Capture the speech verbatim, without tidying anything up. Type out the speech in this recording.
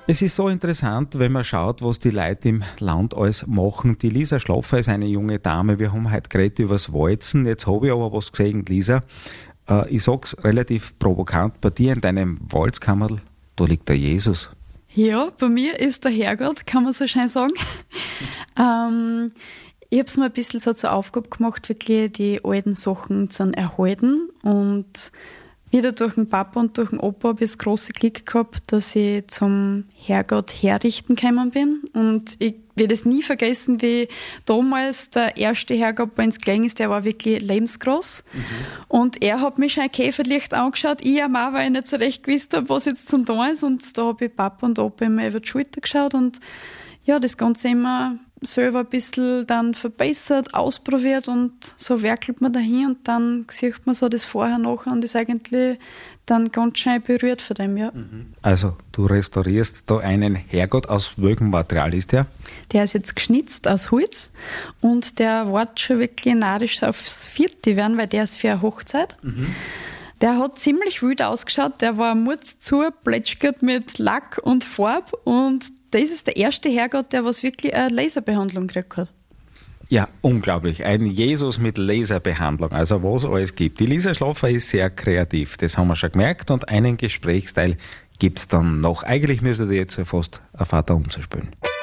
Es ist so interessant, wenn man schaut, was die Leute im Land alles machen. Die Lisa Schlaffer ist eine junge Dame. Wir haben heute geredet über das Walzen. Jetzt habe ich aber was gesehen, Lisa. Äh, ich sag's relativ provokant. Bei dir in deinem Walzkammerl, da liegt der Jesus. Ja, bei mir ist der Herrgott, kann man so schön sagen. ähm, ich habe es mir ein bisschen so zur Aufgabe gemacht, wirklich die alten Sachen zu erhalten. Und wieder durch den Papa und durch den Opa habe ich das große Glück gehabt, dass ich zum Herrgott herrichten gekommen bin. Und ich werde es nie vergessen, wie damals der erste Herrgott bei uns gelegen ist, der war wirklich lebensgroß. Mhm. Und er hat mich schon ein Käferlicht angeschaut, ich am auch, weil ich nicht so recht gewusst habe, was jetzt zum tun ist. Und da habe ich Papa und Opa immer über die Schulter geschaut und ja, das Ganze immer selber ein bisschen dann verbessert, ausprobiert und so werkelt man dahin und dann sieht man so das Vorher nachher und ist eigentlich dann ganz schön berührt von dem, ja. Also du restaurierst da einen Herrgott, aus welchem Material ist der? Der ist jetzt geschnitzt aus Holz und der wartet schon wirklich narisch aufs vierte werden, weil der ist für eine Hochzeit. Mhm. Der hat ziemlich wild ausgeschaut, der war murz zu, plätschgert mit Lack und Farbe und das ist der erste Herrgott, der was wirklich eine Laserbehandlung gekriegt hat. Ja, unglaublich. Ein Jesus mit Laserbehandlung. Also was alles gibt. Die Lisa Schlaffer ist sehr kreativ. Das haben wir schon gemerkt. Und einen Gesprächsteil gibt's dann noch. Eigentlich müsste die jetzt fast ein Vater umzuspielen.